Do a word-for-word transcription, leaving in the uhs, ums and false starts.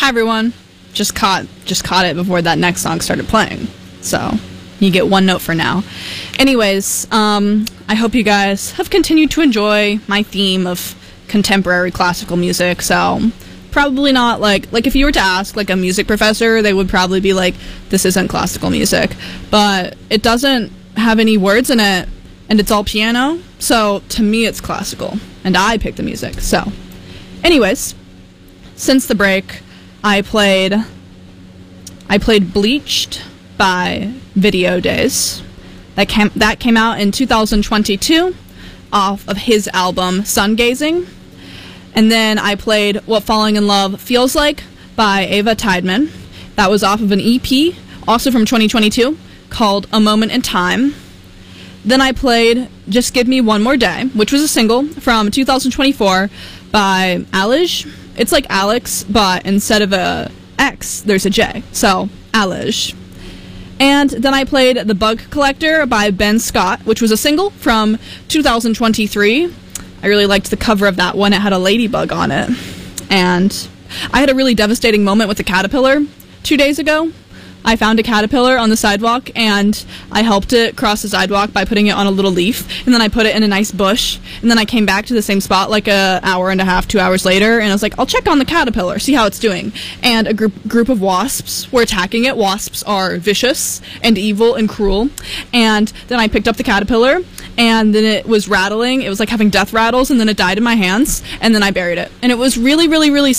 Hi everyone. Just caught just caught it before that next song started playing. So, you get one note for now. Anyways, um, I hope you guys have continued to enjoy my theme of contemporary classical music. So, probably not like like if you were to ask like a music professor, they would probably be like, this isn't classical music. But it doesn't have any words in it, and it's all piano. So, to me it's classical, and I picked the music. So, anyways, since the break, I played I played Bleached by Video Days. That came that came out in two thousand twenty-two off of his album Sungazing. And then I played What Falling in Love Feels Like by Ava Tideman. That was off of an E P, also from twenty twenty-two, called A Moment in Time. Then I played Just Give Me One More Day, which was a single from two thousand twenty-four by Alij. It's like Alex, but instead of a X, there's a J. So, Alij. And then I played The Bug Collector by Ben Scott, which was a single from two thousand twenty-three. I really liked the cover of that one. It had a ladybug on it. And I had a really devastating moment with a caterpillar two days ago. I found a caterpillar on the sidewalk, and I helped it cross the sidewalk by putting it on a little leaf, and then I put it in a nice bush, and then I came back to the same spot like a hour and a half, two hours later, and I was like, I'll check on the caterpillar, see how it's doing. And a group group of wasps were attacking it. Wasps are vicious and evil and cruel. And then I picked up the caterpillar, and then it was rattling. It was like having death rattles, and then it died in my hands, and then I buried it. And it was really, really, really